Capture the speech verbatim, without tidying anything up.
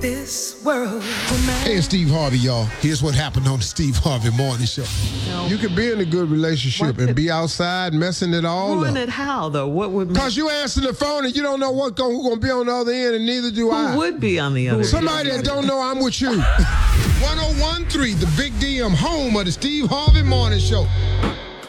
this world. Hey, it's Steve Harvey, y'all. Here's what happened on the Steve Harvey Morning Show. You could be in a good relationship and be outside messing it all Ruin up. it how, though? What would make... Because you answer the phone and you don't know what go, who's going to be on the other end, and neither do Who I. would be on the other end? Somebody that don't know I'm with you. one oh one point three, the Big D M, home of the Steve Harvey Morning Show.